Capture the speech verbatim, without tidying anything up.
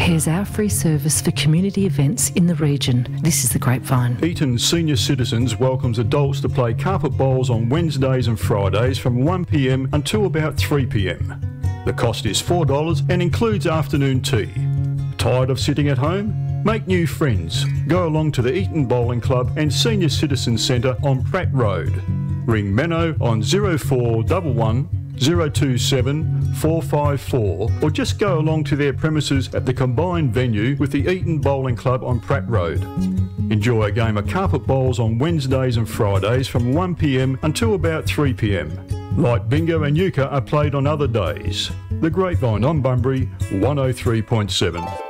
Here's our free service for community events in the region. This is the Grapevine. Eaton Senior Citizens welcomes adults to play carpet bowls on Wednesdays and Fridays from one p m until about three p m. The cost is four dollars and includes afternoon tea. Tired of sitting at home? Make new friends. Go along to the Eaton Bowling Club and Senior Citizens Centre on Pratt Road. Ring Menno on zero four one one zero two seven four five four or just go along to their premises at the combined venue with the Eaton Bowling Club on Pratt Road. Enjoy a game of carpet bowls on Wednesdays and Fridays from one p m until about three p m. Light bingo and euchre are played on other days. The Grapevine on Bunbury one oh three point seven.